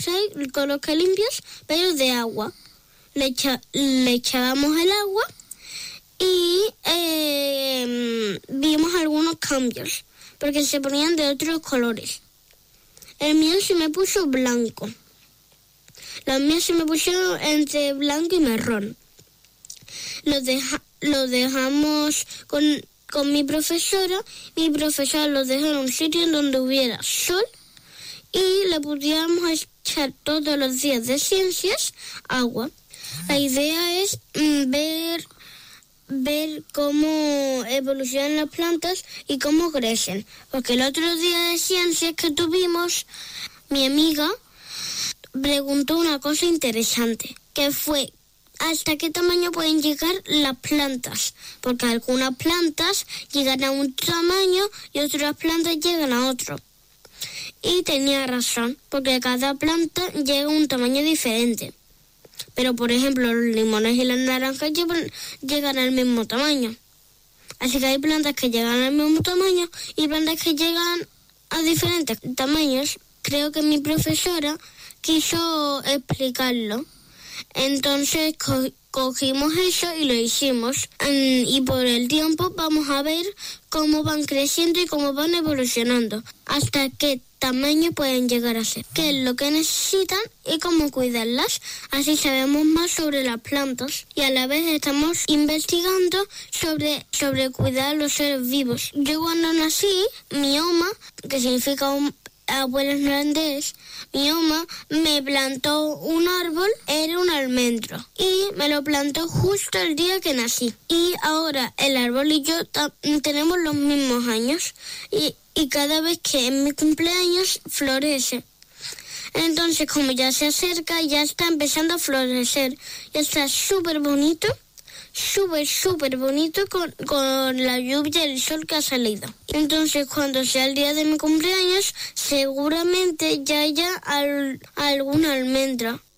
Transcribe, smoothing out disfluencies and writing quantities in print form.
spray con los que limpias, pero de agua. Le echábamos el agua y vimos algunos cambios, porque se ponían de otros colores. El mío se me puso blanco. Los míos se me pusieron entre blanco y marrón. Lo dejamos con mi profesora. Mi profesora lo dejó en un sitio en donde hubiera sol y le pudiéramos echar todos los días de ciencias agua. La idea es ver cómo evolucionan las plantas y cómo crecen. Porque el otro día de ciencias que tuvimos, mi amiga preguntó una cosa interesante, que fue ¿hasta qué tamaño pueden llegar las plantas? Porque algunas plantas llegan a un tamaño y otras plantas llegan a otro. Y tenía razón, porque cada planta llega a un tamaño diferente. Pero, por ejemplo, los limones y las naranjas llegan al mismo tamaño. Así que hay plantas que llegan al mismo tamaño y plantas que llegan a diferentes tamaños. Creo que mi profesora quiso explicarlo. Entonces cogimos eso y lo hicimos. Y por el tiempo vamos a ver cómo van creciendo y cómo van evolucionando. Hasta qué tamaño pueden llegar a ser, qué es lo que necesitan y cómo cuidarlas. Así sabemos más sobre las plantas y a la vez estamos investigando sobre cuidar a los seres vivos. Yo cuando nací, mi oma, que significa abuelo en holandés, mi oma me plantó un árbol, era un almendro, y me lo plantó justo el día que nací. Y ahora el árbol y yo tenemos los mismos años y cada vez que es mi cumpleaños florece. Entonces, como ya se acerca, ya está empezando a florecer. Ya está súper bonito, súper bonito con la lluvia y el sol que ha salido. Entonces, cuando sea el día de mi cumpleaños, seguramente ya haya alguna almendra.